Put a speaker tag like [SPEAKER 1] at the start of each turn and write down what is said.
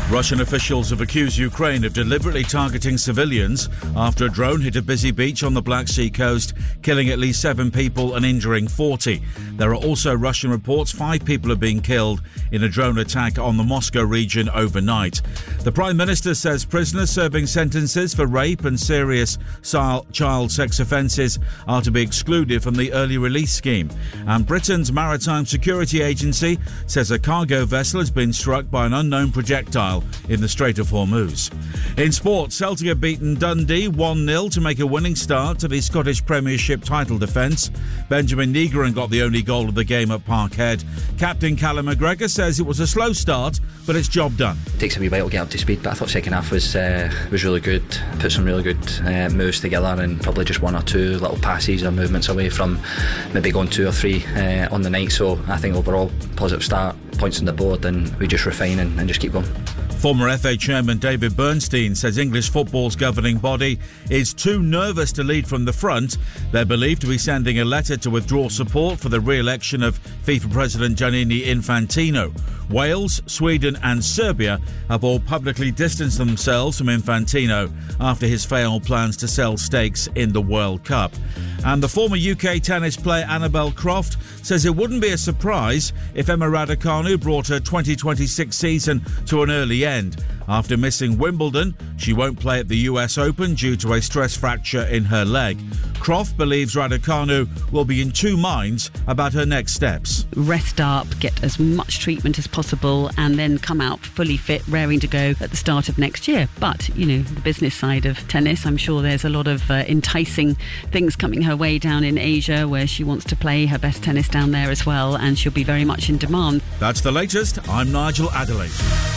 [SPEAKER 1] Russian officials have accused Ukraine of deliberately targeting civilians after a drone hit a busy beach on the Black Sea coast, killing at least 7 people and injuring 40. There are also Russian reports 5 people have been killed in a drone attack on the Moscow region overnight. The Prime Minister says prisoners serving sentences for rape and serious child sex offences are to be excluded from the early release scheme. And Britain's Maritime Security Agency says a cargo vessel has been struck by an unknown projectile in the Strait of Hormuz. In sport, Celtic have beaten Dundee 1-0 to make a winning start to the Scottish Premiership title defence. Benjamin Negron got the only goal of the game at Parkhead. Captain Callum McGregor says it was a slow start, but it's job done.
[SPEAKER 2] It takes a wee while to get up to speed, but I thought second half was really good. Put some really good moves together, and probably just 1 or 2 little passes or movements away from maybe going 2 or 3 on the night. So I think overall positive start, points on the board, and we just refine and just keep going.
[SPEAKER 1] Former FA Chairman David Bernstein says English football's governing body is too nervous to lead from the front. They're believed to be sending a letter to withdraw support for the re-election of FIFA President Gianni Infantino. Wales, Sweden and Serbia have all publicly distanced themselves from Infantino after his failed plans to sell stakes in the World Cup. And the former UK tennis player Annabel Croft says it wouldn't be a surprise if Emma Raducanu brought her 2026 season to an early end. After missing Wimbledon, she won't play at the US Open due to a stress fracture in her leg. Croft believes Raducanu will be in 2 minds about her next steps.
[SPEAKER 3] Rest up, get as much treatment as possible, and then come out fully fit, raring to go at the start of next year. But, you know, the business side of tennis, I'm sure there's a lot of enticing things coming her way down in Asia, where she wants to play her best tennis down there as well, and she'll be very much in demand.
[SPEAKER 1] That's the latest. I'm Nigel Adderley.